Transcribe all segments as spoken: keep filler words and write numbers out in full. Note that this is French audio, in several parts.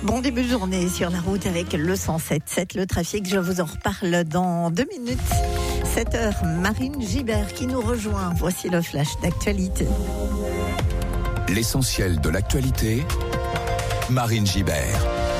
Bon début de journée sur la route avec le cent sept sept, le trafic, je vous en reparle dans deux minutes. sept heures, Marine Gibert qui nous rejoint. Voici le flash d'actualité. L'essentiel de l'actualité, Marine Gibert.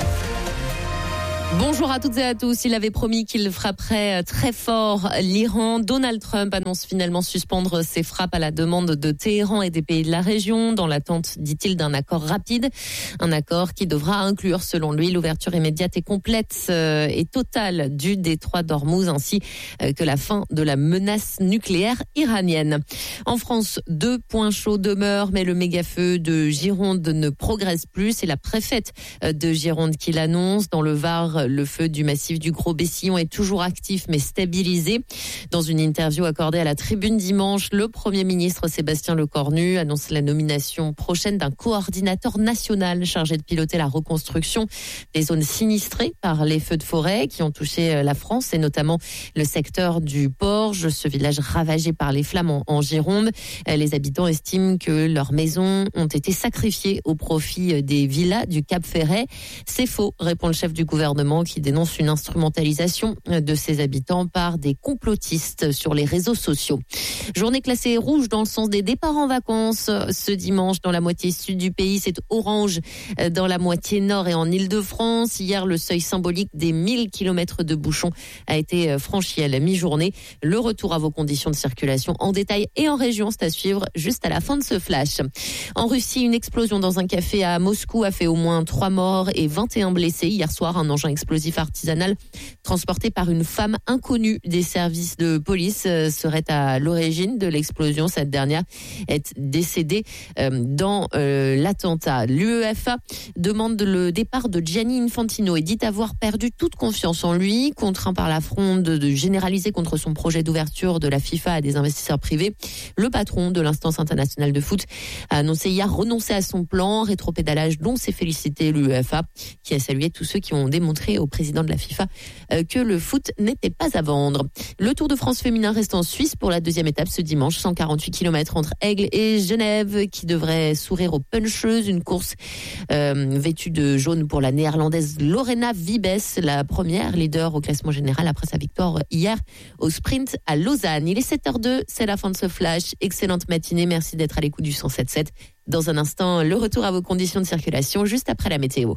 Bonjour à toutes et à tous. Il avait promis qu'il frapperait très fort l'Iran. Donald Trump annonce finalement suspendre ses frappes à la demande de Téhéran et des pays de la région, dans l'attente, dit-il, d'un accord rapide. Un accord qui devra inclure, selon lui, l'ouverture immédiate et complète et totale du détroit d'Ormuz, ainsi que la fin de la menace nucléaire iranienne. En France, deux points chauds demeurent, mais le méga-feu de Gironde ne progresse plus. C'est la préfète de Gironde qui l'annonce. Dans le Var, le feu du massif du Gros-Bessillon est toujours actif mais stabilisé. Dans une interview accordée à la Tribune dimanche, le Premier ministre Sébastien Lecornu annonce la nomination prochaine d'un coordinateur national chargé de piloter la reconstruction des zones sinistrées par les feux de forêt qui ont touché la France et notamment le secteur du Porge, ce village ravagé par les flammes en, en Gironde. Les habitants estiment que leurs maisons ont été sacrifiées au profit des villas du Cap Ferret. C'est faux, répond le chef du gouvernement, qui dénonce une instrumentalisation de ses habitants par des complotistes sur les réseaux sociaux. Journée classée rouge dans le sens des départs en vacances ce dimanche dans la moitié sud du pays. C'est orange dans la moitié nord et en Île-de-France. Hier, le seuil symbolique des mille kilomètres de bouchons a été franchi à la mi-journée. Le retour à vos conditions de circulation en détail et en région, c'est à suivre juste à la fin de ce flash. En Russie, une explosion dans un café à Moscou a fait au moins trois morts et vingt et un blessés. Hier soir, un engin explosif artisanal transporté par une femme inconnue des services de police serait à l'origine de l'explosion. Cette dernière est décédée dans l'attentat. L'UEFA demande le départ de Gianni Infantino et dit avoir perdu toute confiance en lui, contraint par la fronde de généraliser contre son projet d'ouverture de la FIFA à des investisseurs privés. Le patron de l'instance internationale de foot a annoncé hier renoncer à son plan, rétropédalage dont s'est félicité l'UEFA, qui a salué tous ceux qui ont démontré au président de la FIFA euh, que le foot n'était pas à vendre. Le Tour de France féminin reste en Suisse pour la deuxième étape ce dimanche, cent quarante-huit kilomètres entre Aigle et Genève, qui devrait sourire aux puncheuses. Une course euh, vêtue de jaune pour la néerlandaise Lorena Wiebes, la première leader au classement général après sa victoire hier au sprint à Lausanne. Il est sept heures deux, c'est la fin de ce flash. Excellente matinée, merci d'être à l'écoute du cent sept sept. Dans un instant, le retour à vos conditions de circulation juste après la météo.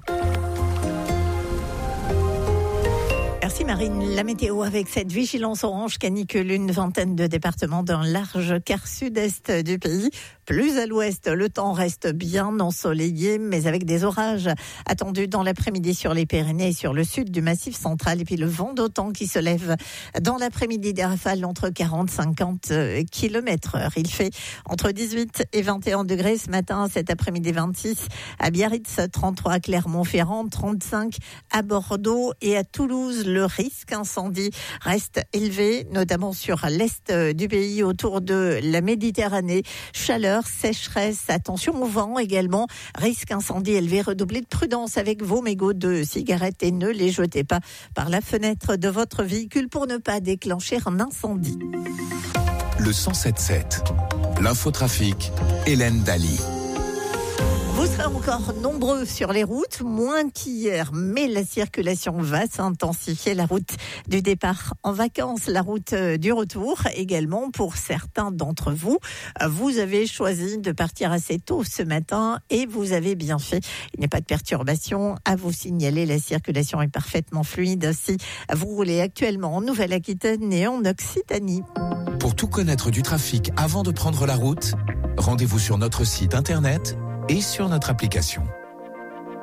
Merci Marine. La météo avec cette vigilance orange canicule, une vingtaine de départements d'un large quart sud-est du pays. Plus à l'ouest, le temps reste bien ensoleillé, mais avec des orages attendus dans l'après-midi sur les Pyrénées et sur le sud du Massif central. Et puis le vent d'automne qui se lève dans l'après-midi, des rafales entre quarante et cinquante kilomètres heure. Il fait entre dix-huit et vingt et un degrés ce matin, cet après-midi vingt-six à Biarritz, trente-trois à Clermont-Ferrand, trente-cinq à Bordeaux et à Toulouse. Le risque incendie reste élevé, notamment sur l'est du pays, autour de la Méditerranée. Chaleur, sécheresse, attention au vent également. Risque incendie élevé, redoublez de prudence avec vos mégots de cigarettes et ne les jetez pas par la fenêtre de votre véhicule pour ne pas déclencher un incendie. Le cent sept sept, l'infotrafic, Hélène Daly. Vous serez encore nombreux sur les routes, moins qu'hier, mais la circulation va s'intensifier. La route du départ en vacances, la route du retour également pour certains d'entre vous. Vous avez choisi de partir assez tôt ce matin et vous avez bien fait. Il n'y a pas de perturbation à vous signaler. La circulation est parfaitement fluide. Si vous roulez actuellement en Nouvelle-Aquitaine et en Occitanie. Pour tout connaître du trafic avant de prendre la route, rendez-vous sur notre site internet et sur notre application.